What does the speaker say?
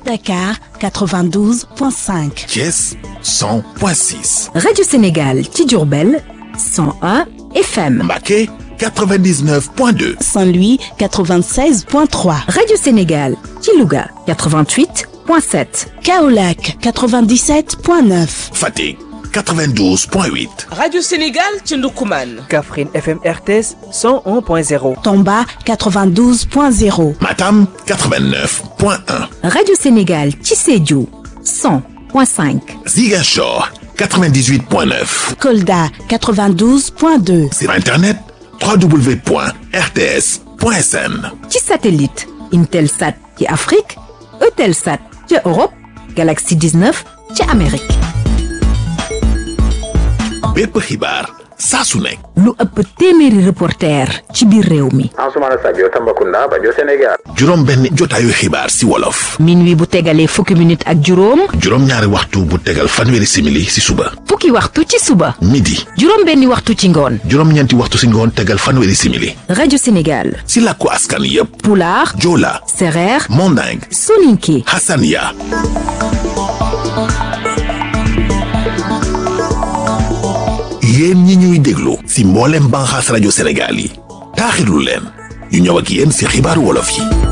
Dakar 92.5. Thiès 100.6. Radio Sénégal ci Diourbel 101 FM. Mbacké 99.2. Saint-Louis 96.3. Radio Sénégal ci Louga 88.7. Kaolack 97.9. Fatick 92.8. Radio Sénégal ci Ndoukoumane. Kaffrine FM RTS 101.0. Tamba 92.0. Matam 89.1. Radio Sénégal ci Sédhiou 100.5. Ziguinchor 98.9. Kolda 92.2. Sur Internet www.rts.sn. ci satellite Intelsat ci Afrique Eutelsat ci Europe Galaxy 19 ci Amérique. bépp xibaar saa su nekk. lu ëpp téeméeri reporter ci biir réew mi. Ansoumana Sadio Tambacounda Radio Sénégal. juróom benn jotaayu xibaar si wolof. minuit bu tegalee fukki minute ak juróom. juróom ñaari waxtu bu tegal fanweeri simili si suba. fukki waxtu ci suba. midi. juróom benni waxtu ci ngoon. juróom ñeenti waxtu si ngoon tegal fanweeri simili. Radio Sénégal. si làkku askan yépp. Pulaar. Joola. Sereer. Manding. Soninké. Hassania. yéen ñi ñuy déglu si mboolem banxaas rajo Sénégal yi taaxirlu leen ñu ñëw ak yéen si xibaaru wolof yi.